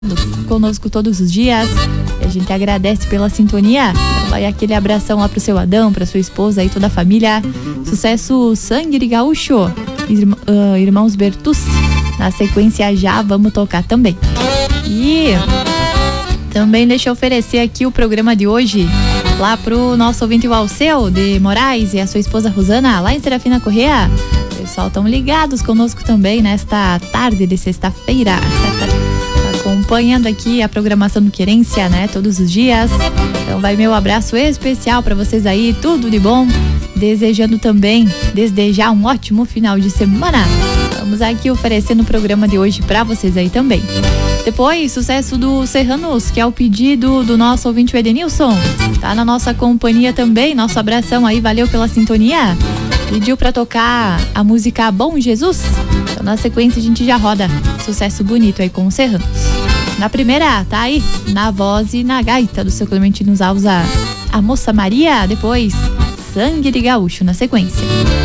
conosco todos os dias. A gente agradece pela sintonia. Então vai aquele abração lá pro seu Adão, pra sua esposa e toda a família. Sucesso Sangue de Gaúcho, irmãos Bertus. Na sequência já vamos tocar também. E também deixa eu oferecer aqui o programa de hoje lá pro nosso ouvinte o Alceu de Moraes e a sua esposa Rosana, lá em Serafina Corrêa. Pessoal, estão ligados conosco também nesta tarde de sexta-feira. Acompanhando aqui a programação do Querência, né? Todos os dias. Então vai meu abraço especial para vocês aí, tudo de bom. Desejando também, desde já, um ótimo final de semana. Vamos aqui oferecendo o programa de hoje para vocês aí também. Depois, sucesso do Serranos, que é o pedido do nosso ouvinte, o Edenilson. Tá na nossa companhia também, nosso abração aí, valeu pela sintonia. Pediu pra tocar a música Bom Jesus. Então na sequência a gente já roda sucesso bonito aí com os Serranos. Na primeira, tá aí, na voz e na gaita do seu Clementino Alves, a Moça Maria. Depois, Sangue de Gaúcho na sequência.